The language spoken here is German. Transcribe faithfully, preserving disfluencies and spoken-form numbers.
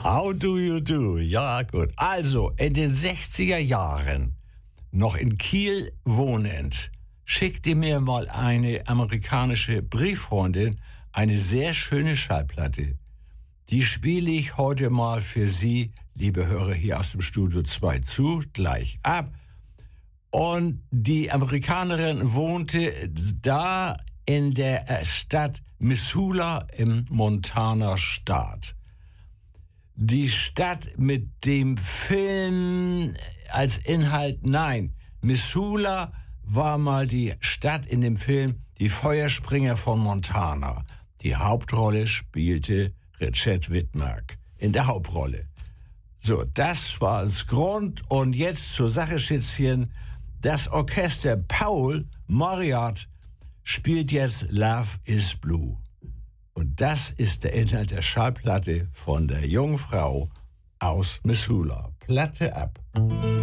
How do you do? Ja, gut. Also, in den sechziger Jahren, noch in Kiel wohnend, schickte mir mal eine amerikanische Brieffreundin eine sehr schöne Schallplatte. Die spiele ich heute mal für Sie, liebe Hörer hier aus dem Studio zwei zu, gleich ab. Und die Amerikanerin wohnte da in der Stadt Missoula im Montana-Staat. Die Stadt mit dem Film als Inhalt, nein, Missoula war mal die Stadt in dem Film Die Feuerspringer von Montana. Die Hauptrolle spielte Richard Widmark in der Hauptrolle. So, das war das Grund. Und jetzt zur Sache, Schätzchen. Das Orchester Paul Marriott spielt jetzt Love is Blue. Und das ist der Inhalt der Schallplatte von der Jungfrau aus Missoula. Platte ab.